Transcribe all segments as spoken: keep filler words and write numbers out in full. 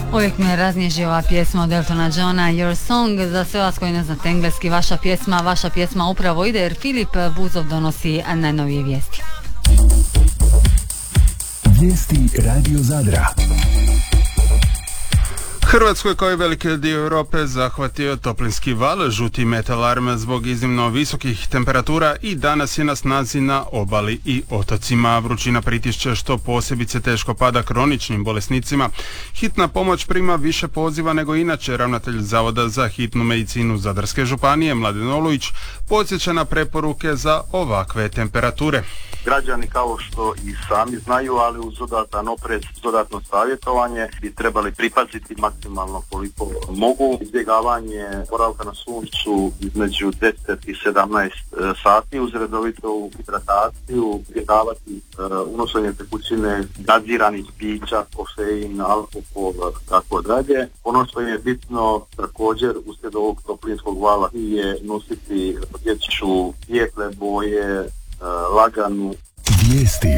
Uvijek me raznježi ova pjesma od Eltona Johna, Your Song. Za sve vas koji ne znate engleski, vaša pjesma, vaša pjesma upravo ide jer Filip Buzov donosi najnovije vijesti. Vijesti Radio Zadra. Hrvatskoj kao i veliki dio Europe zahvatio toplinski val, žuti metalarm zbog iznimno visokih temperatura i danas je na snazi na obali i otocima. Vrućina pritišće što posebice teško pada kroničnim bolesnicima. Hitna pomoć prima više poziva nego inače. Ravnatelj Zavoda za hitnu medicinu Zadarske županije Mladen Olujić podsjeća na preporuke za ovakve temperature. Građani kao što i sami znaju, ali uz dodatan oprez, dodatno savjetovanje bi trebali pripaziti maksimalno koliko mogu. Izbjegavanje boravka na suncu između deset i sedamnaest sati uz redovitu hidrataciju, izbjegavati uh, unošenje tekućine, gaziranih pića, kofein, alkohol, tako dalje. Ono što je bitno također uslijed ovog toplinskog vala je nositi dječju svijetle boje, uh, laganu. Vijesti.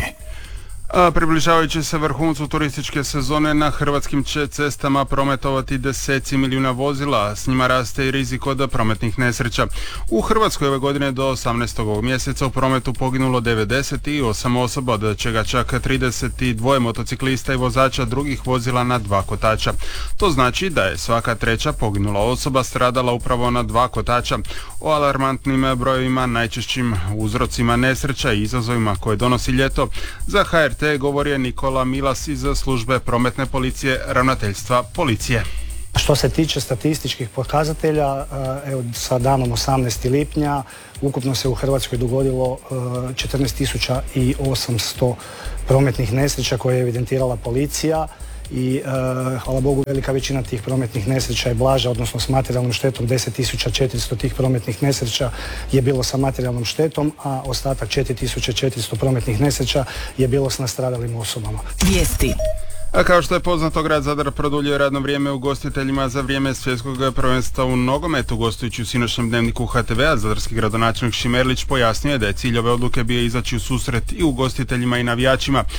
A približavajući se vrhuncu turističke sezone na hrvatskim će cestama prometovati deseci milijuna vozila, s njima raste i rizik od prometnih nesreća. U Hrvatskoj ove godine do osamnaestog ovog mjeseca u prometu poginulo devedeset osam osoba, od čega čak trideset dva motociklista i vozača drugih vozila na dva kotača. To znači da je svaka treća poginula osoba stradala upravo na dva kotača. O alarmantnim brojevima, najčešćim uzrocima nesreća i izazovima koje donosi ljeto za H R T govorio Nikola Milas iz službe prometne policije ravnateljstva policije. Što se tiče statističkih pokazatelja, evo sa danom osamnaestog lipnja ukupno se u Hrvatskoj dogodilo četrnaest tisuća osamsto prometnih nesreća koje je evidentirala policija i hvala Bogu velika većina tih prometnih nesreća je blaža, odnosno s materijalnom štetom. Deset tisuća četiristo tih prometnih nesreća je bilo sa materijalnom štetom, a ostatak četiri tisuće četiristo prometnih nesreća je bilo s nastradalim osobama. Vijesti. A kao što je poznato, grad Zadar produljio radno vrijeme ugostiteljima za vrijeme svjetskog prvenstva u nogometu. Gostujući u sinoćnjem dnevniku H T V-a, zadarski gradonačelnik Šimerlić pojasnio je da je cilj ove odluke bio izaći u susret i ugostiteljima i navijačima.